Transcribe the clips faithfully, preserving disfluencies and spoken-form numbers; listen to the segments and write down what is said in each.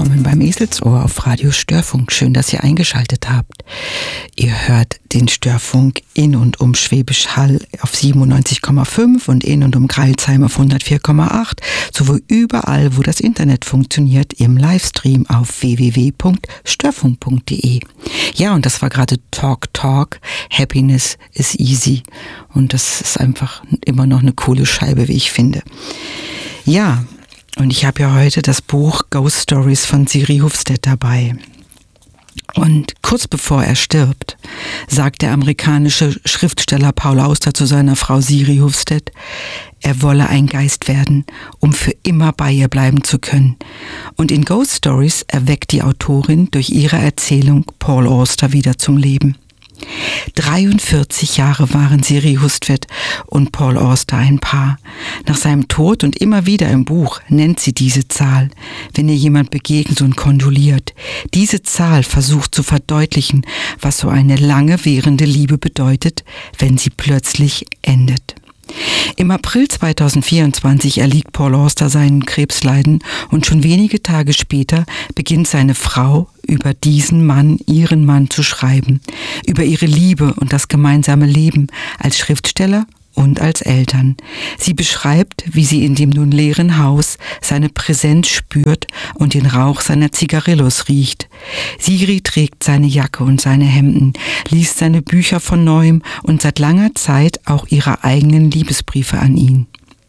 willkommen beim Eselsohr auf Radio Störfunk. Schön, dass ihr eingeschaltet habt. Ihr hört den Störfunk in und um Schwäbisch Hall auf siebenundneunzig Komma fünf und in und um Greilsheim auf hundertvier Komma acht, sowohl überall, wo das Internet funktioniert, im Livestream auf w w w punkt störfunk punkt d e. Ja, und das war gerade Talk Talk, Happiness is easy. Und das ist einfach immer noch eine coole Scheibe, wie ich finde. Ja, und ich habe ja heute das Buch Ghost Stories von Siri Hufstedt dabei. Und kurz bevor er stirbt, sagt der amerikanische Schriftsteller Paul Auster zu seiner Frau Siri Hufstedt, er wolle ein Geist werden, um für immer bei ihr bleiben zu können. Und in Ghost Stories erweckt die Autorin durch ihre Erzählung Paul Auster wieder zum Leben. dreiundvierzig Jahre waren Siri Hufstedt und Paul Auster ein Paar. Nach seinem Tod und immer wieder im Buch nennt sie diese Zahl, wenn ihr jemand begegnet und kondoliert. Diese Zahl versucht zu verdeutlichen, was so eine lange währende Liebe bedeutet, wenn sie plötzlich endet. Im April zweitausendvierundzwanzig erliegt Paul Auster seinen Krebsleiden und schon wenige Tage später beginnt seine Frau über diesen Mann, ihren Mann zu schreiben, über ihre Liebe und das gemeinsame Leben als Schriftsteller und als Eltern. Sie beschreibt, wie sie in dem nun leeren Haus seine Präsenz spürt und den Rauch seiner Zigarillos riecht. Siri trägt seine Jacke und seine Hemden, liest seine Bücher von neuem und seit langer Zeit auch ihre eigenen Liebesbriefe an ihn.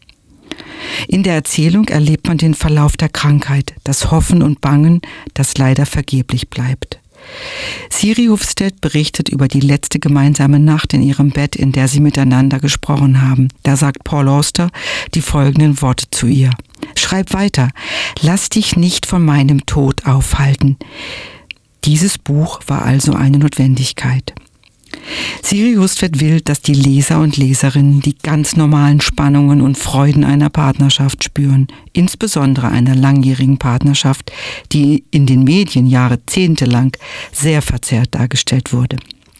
In der Erzählung erlebt man den Verlauf der Krankheit, das Hoffen und Bangen, das leider vergeblich bleibt. Siri Hufstedt berichtet über die letzte gemeinsame Nacht in ihrem Bett, in der sie miteinander gesprochen haben. Da sagt Paul Auster die folgenden Worte zu ihr. Schreib weiter, lass dich nicht von meinem Tod aufhalten. Dieses Buch war also eine Notwendigkeit. Siri Hufstedt will, dass die Leser und Leserinnen die ganz normalen Spannungen und Freuden einer Partnerschaft spüren, insbesondere einer langjährigen Partnerschaft, die in den Medien jahrzehntelang sehr verzerrt dargestellt wurde.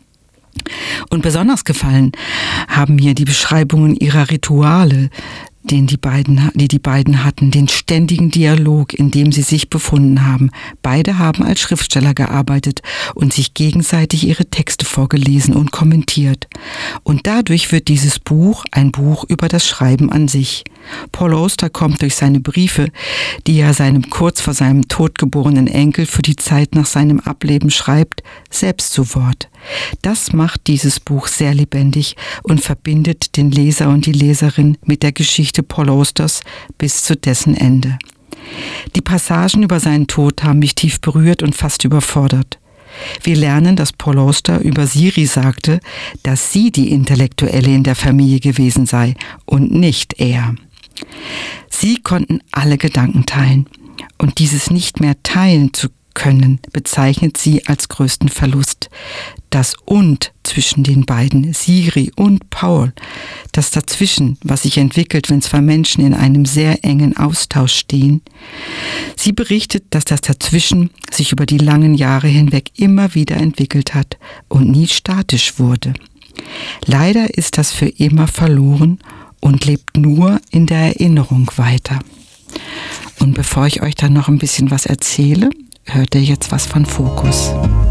Und besonders gefallen haben mir die Beschreibungen ihrer Rituale, den die beiden, die die beiden hatten, den ständigen Dialog, in dem sie sich befunden haben. Beide haben als Schriftsteller gearbeitet und sich gegenseitig ihre Texte vorgelesen und kommentiert. Und dadurch wird dieses Buch ein Buch über das Schreiben an sich. Paul Auster kommt durch seine Briefe, die er seinem kurz vor seinem Tod geborenen Enkel für die Zeit nach seinem Ableben schreibt, selbst zu Wort. Das macht dieses Buch sehr lebendig und verbindet den Leser und die Leserin mit der Geschichte Paul Austers bis zu dessen Ende. Die Passagen über seinen Tod haben mich tief berührt und fast überfordert. Wir lernen, dass Paul Auster über Siri sagte, dass sie die Intellektuelle in der Familie gewesen sei und nicht er. Sie konnten alle Gedanken teilen und dieses nicht mehr teilen zu können, bezeichnet sie als größten Verlust. Das Und zwischen den beiden, Siri und Paul, das Dazwischen, was sich entwickelt, wenn zwei Menschen in einem sehr engen Austausch stehen. Sie berichtet, dass das Dazwischen sich über die langen Jahre hinweg immer wieder entwickelt hat und nie statisch wurde. Leider ist das für immer verloren und lebt nur in der Erinnerung weiter. Und bevor ich euch dann noch ein bisschen was erzähle, hört ihr jetzt was von Fokus.